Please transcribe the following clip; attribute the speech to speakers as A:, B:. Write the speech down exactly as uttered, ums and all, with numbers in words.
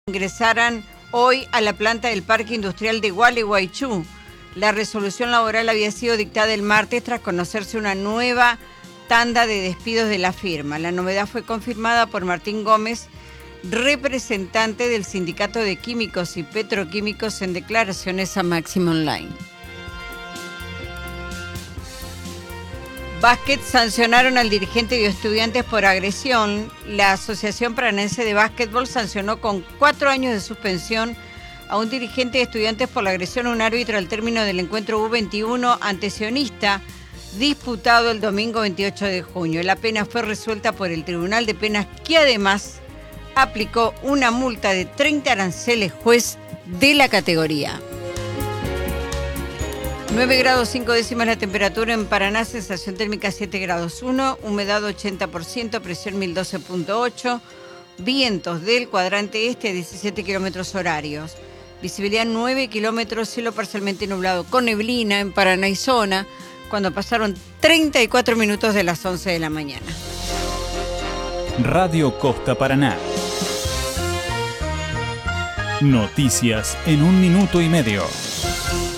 A: ingresaran hoy a la planta del Parque Industrial de Gualeguaychú. La resolución laboral había sido dictada el martes tras conocerse una nueva tanda de despidos de la firma. La novedad fue confirmada por Martín Gómez, representante del Sindicato de Químicos y Petroquímicos, en declaraciones a Máximo Online. Básquet sancionaron al dirigente de Estudiantes por agresión. La Asociación Paranense de Básquetbol sancionó con cuatro años de suspensión a un dirigente de Estudiantes por la agresión a un árbitro al término del encuentro U veintiuno ante Sionista, disputado el domingo veintiocho de junio. La pena fue resuelta por el Tribunal de Penas, que además aplicó una multa de treinta aranceles juez de la categoría. nueve grados cinco décimas la temperatura en Paraná, sensación térmica siete grados uno, humedad ochenta por ciento, presión mil doce punto ocho, vientos del cuadrante este a diecisiete kilómetros horarios, visibilidad nueve kilómetros, cielo parcialmente nublado con neblina en Paraná y zona, cuando pasaron treinta y cuatro minutos de las once de la mañana.
B: Radio Costa Paraná. Noticias en un minuto y medio.